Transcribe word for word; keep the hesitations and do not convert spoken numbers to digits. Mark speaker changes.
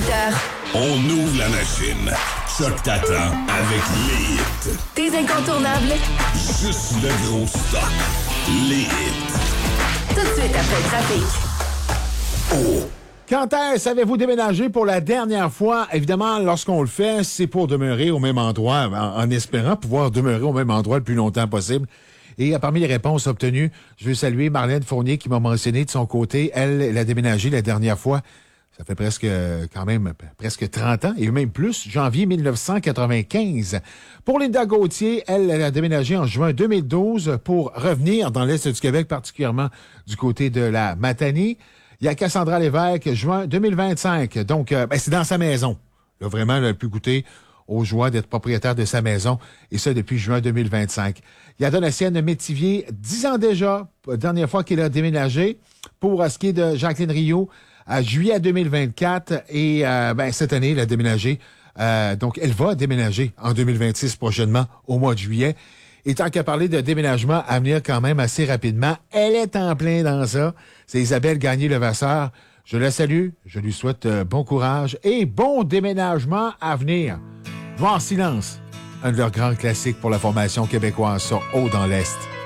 Speaker 1: heures.
Speaker 2: On ouvre la machine. Choc t'attend avec les hits.
Speaker 1: Tes incontournables.
Speaker 2: Juste le gros stock. Les hits.
Speaker 1: Tout de suite après le trafic.
Speaker 2: Oh!
Speaker 3: Quand est-ce avez-vous déménagé pour la dernière fois? Évidemment, lorsqu'on le fait, c'est pour demeurer au même endroit, en, en espérant pouvoir demeurer au même endroit le plus longtemps possible. Et euh, parmi les réponses obtenues, je veux saluer Marlène Fournier qui m'a mentionné de son côté, elle, elle a déménagé la dernière fois. Ça fait presque, quand même, presque trente ans, et même plus, janvier dix-neuf cent quatre-vingt-quinze. Pour Linda Gauthier, elle, elle a déménagé en juin deux mille douze pour revenir dans l'Est du Québec, particulièrement du côté de la Matanie. Il y a Cassandra Lévesque, juin deux mille vingt-cinq. Donc, euh, ben, c'est dans sa maison. Là, vraiment, elle a pu goûter aux joies d'être propriétaire de sa maison, et ça depuis juin deux mille vingt-cinq. Il y a Donatienne Métivier, dix ans déjà, dernière fois qu'il a déménagé, pour ce qui est de Jacqueline Rio, à juillet deux mille vingt-quatre, et euh, ben, cette année, elle a déménagé. Euh, donc, elle va déménager en deux mille vingt-six prochainement, au mois de juillet. Et tant qu'à parler de déménagement à venir quand même assez rapidement, elle est en plein dans ça. C'est Isabelle Gagné-Levasseur. Je la salue, je lui souhaite euh, bon courage et bon déménagement à venir. Voir silence, un de leurs grands classiques pour la formation québécoise sur Haut dans l'Est.